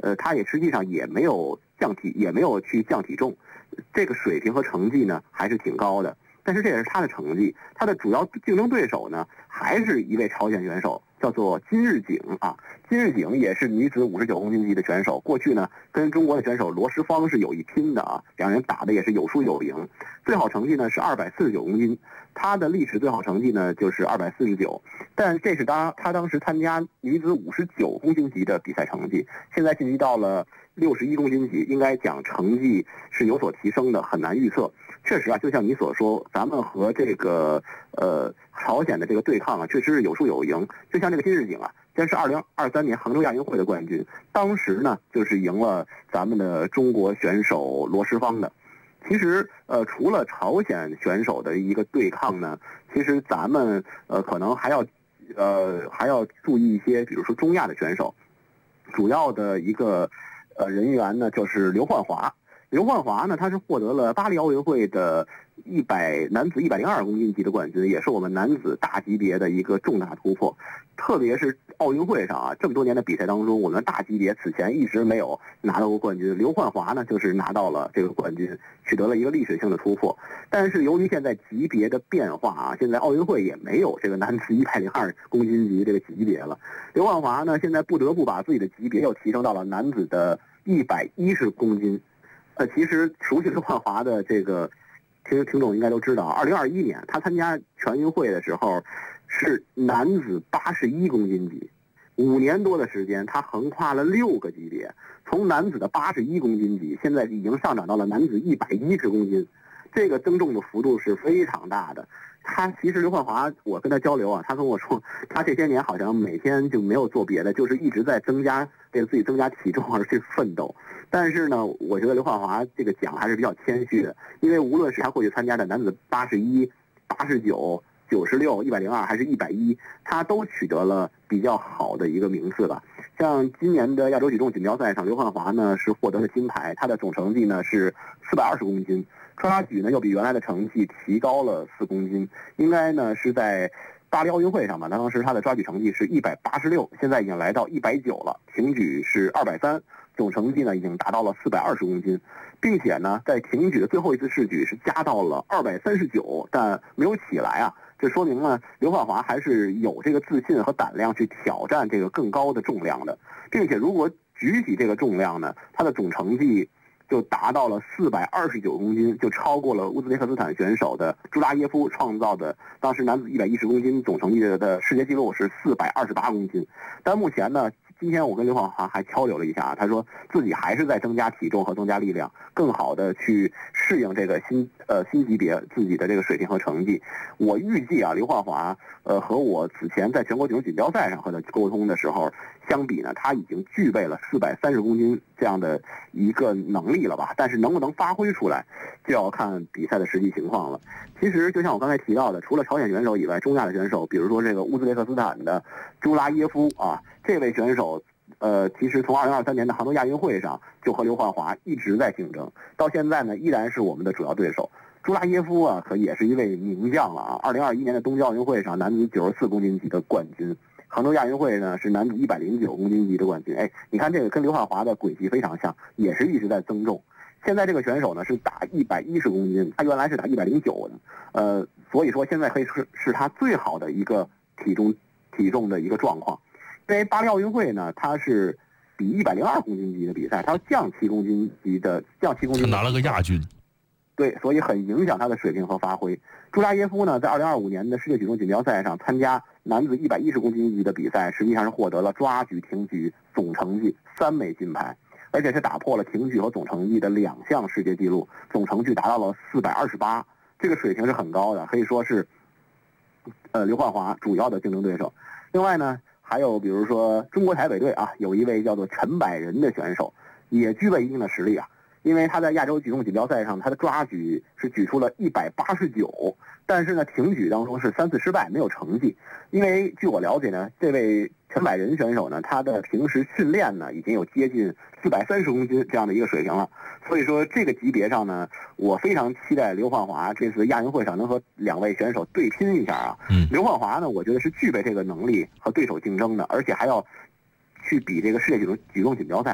他也实际上也没有去降体重，这个水平和成绩呢还是挺高的。但是这也是他的成绩，他的主要竞争对手呢还是一位朝鲜选手，叫做金日景啊。金日景也是女子59公斤级的选手，过去呢跟中国的选手罗时芳是有一拼的啊，两人打的也是有输有赢。最好成绩呢是249公斤，他的历史最好成绩呢就是249，但这是他当时参加女子59公斤级的比赛成绩，现在晋级到了61公斤级，应该讲成绩是有所提升的，很难预测。确实啊，就像你所说，咱们和这个朝鲜的这个对抗啊，确实是有输有赢。就像这个金日景啊，这是2023年杭州亚运会的冠军，当时呢就是赢了咱们的中国选手罗时芳的。其实除了朝鲜选手的一个对抗呢，其实咱们可能还要注意一些，比如说中亚的选手，主要的一个人员呢就是刘焕华。刘焕华呢，他是获得了巴黎奥运会的男子102公斤级的冠军，也是我们男子大级别的一个重大突破。特别是奥运会上啊，这么多年的比赛当中，我们大级别此前一直没有拿到过冠军。刘焕华呢，就是拿到了这个冠军，取得了一个历史性的突破。但是由于现在级别的变化啊，现在奥运会也没有这个男子102公斤级这个级别了。刘焕华呢，现在不得不把自己的级别又提升到了男子的110公斤。其实熟悉刘焕华的这个听众应该都知道，2021年他参加全运会的时候是男子81公斤级，5年多的时间，他横跨了6个级别，从男子的81公斤级，现在已经上涨到了男子110公斤，这个增重的幅度是非常大的。他其实刘焕华，我跟他交流啊，他跟我说，他这些年好像每天就没有做别的，就是一直在给自己增加体重而去奋斗。但是呢，我觉得刘焕华这个讲还是比较谦虚的，因为无论是他过去参加的男子81、89、96、102还是110，他都取得了比较好的一个名次吧。像今年的亚洲举重锦标赛上，刘焕华呢是获得了金牌，他的总成绩呢是420公斤，抓举呢又比原来的成绩提高了4公斤，应该呢是在巴黎奥运会上吧，当时他的抓举成绩是186，现在已经来到190了，挺举是230，总成绩呢已经达到了420公斤，并且呢在挺举的最后一次试举是加到了239，但没有起来啊。这说明了刘焕华还是有这个自信和胆量去挑战这个更高的重量的，并且如果举起这个重量呢，他的总成绩就达到了429公斤，就超过了乌兹别克斯坦选手的朱拉耶夫创造的当时男子110公斤总成绩的世界纪录是428公斤。但目前呢，今天我跟刘焕华还交流了一下，他说自己还是在增加体重和增加力量，更好的去适应这个新级别自己的这个水平和成绩。我预计啊，刘焕华和我此前在全国举重锦标赛上和他沟通的时候相比呢，他已经具备了430公斤这样的一个能力了吧？但是能不能发挥出来，就要看比赛的实际情况了。其实就像我刚才提到的，除了朝鲜选手以外，中亚的选手，比如说这个乌兹别克斯坦的朱拉耶夫啊，这位选手其实从2023年的杭州亚运会上就和刘焕华一直在竞争，到现在呢依然是我们的主要对手。朱拉耶夫啊，可也是一位名将了啊！2021年的东京奥运会上，男子94公斤级的冠军；杭州亚运会呢是男子109公斤级的冠军。哎，你看这个跟刘焕华的轨迹非常像，也是一直在增重。现在这个选手呢是打110公斤，他原来是打109的，所以说现在可以是他最好的一个体重的一个状况。因为巴黎奥运会呢，它是比102公斤级的比赛，它要降7公斤级的，他拿了个亚军。 对，所以很影响他的水平和发挥。朱拉耶夫呢，在2025年的世界举重锦标赛上参加男子110公斤级的比赛，实际上是获得了抓举、挺举总成绩3枚金牌，而且是打破了挺举和总成绩的2项世界纪录，总成绩达到了428，这个水平是很高的，可以说是刘焕华主要的竞争对手。另外呢，还有比如说中国台北队啊，有一位叫做陈百仁的选手，也具备一定的实力啊。因为他在亚洲举重锦标赛上，他的抓举是举出了189，但是呢，挺举当中是3次失败，没有成绩。因为据我了解呢，这位陈百仁选手呢，他的平时训练呢已经有接近430公斤这样的一个水平了。所以说这个级别上呢，我非常期待刘焕华这次亚运会上能和2位选手对拼一下啊。刘焕华呢，我觉得是具备这个能力和对手竞争的，而且还要去比这个世界举重锦标赛。